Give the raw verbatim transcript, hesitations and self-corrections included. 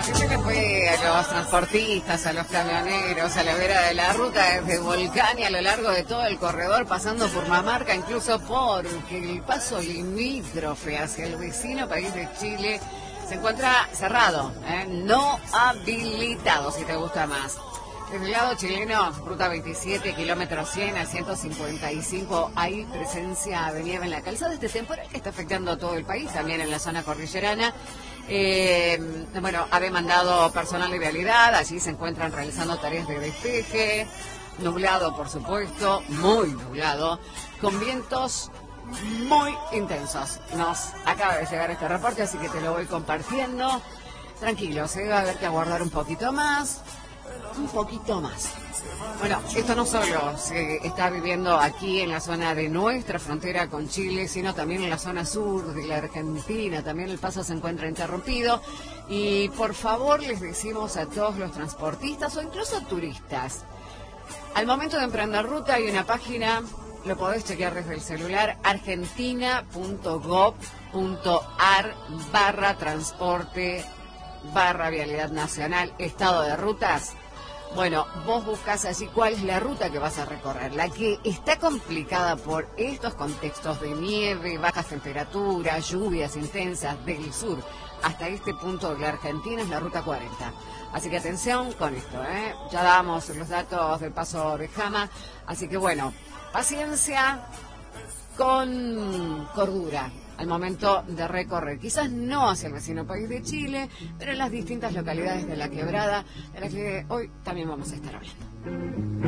¿Qué se le fue a los transportistas, a los camioneros, a la vera de la ruta desde Volcán y a lo largo de todo el corredor, pasando por Mamarca, incluso porque el paso limítrofe hacia el vecino país de Chile se encuentra cerrado, ¿eh? No habilitado, si te gusta más. Desde el lado chileno, ruta veintisiete, kilómetro cien a ciento cincuenta y cinco, hay presencia de nieve en la calzada. Este temporal que está afectando a todo el país, también en la zona cordillerana. Eh, bueno, ha demandado personal de vialidad, allí se encuentran realizando tareas de despeje, nublado por supuesto, muy nublado, con vientos muy intensos. Nos acaba de llegar este reporte, así que te lo voy compartiendo. Tranquilo, se va a haber que aguardar un poquito más, un poquito más. Bueno, esto no solo se está viviendo aquí en la zona de nuestra frontera con Chile, sino también en la zona sur de la Argentina. También el paso se encuentra interrumpido. Y por favor les decimos a todos los transportistas o incluso turistas, al momento de emprender ruta hay una página, lo podés chequear desde el celular, argentina punto gov punto ar barra transporte barra vialidad nacional, estado de rutas. Bueno, vos buscas allí cuál es la ruta que vas a recorrer. La que está complicada por estos contextos de nieve, bajas temperaturas, lluvias intensas del sur hasta este punto de la Argentina es la ruta cuarenta. Así que atención con esto, ¿eh? Ya damos los datos del paso de Jama. Así que bueno, paciencia con cordura al momento de recorrer, quizás no hacia el vecino país de Chile, pero en las distintas localidades de la Quebrada, de las que hoy también vamos a estar hablando.